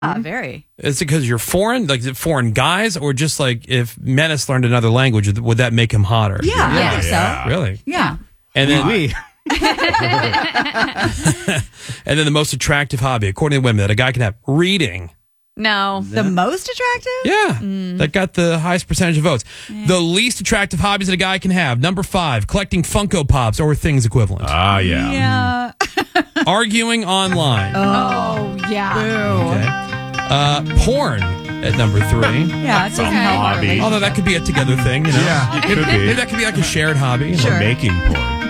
Very. Is it because you're foreign? Like, is it foreign guys? Or just like if Menace learned another language, would that make him hotter? Yeah, I think so. Really? Yeah. And then and then the most attractive hobby, according to women, that a guy can have: reading. No. The most attractive? Yeah. That got the highest percentage of votes. The least attractive hobbies that a guy can have: number 5, collecting Funko Pops or things equivalent. Yeah. Arguing online. Oh, yeah. Okay. Porn at number 3. Yeah, it's okay. hobby. Although that could be a together thing, you know? Yeah, it could be. Maybe that could be like a shared hobby. Or making porn.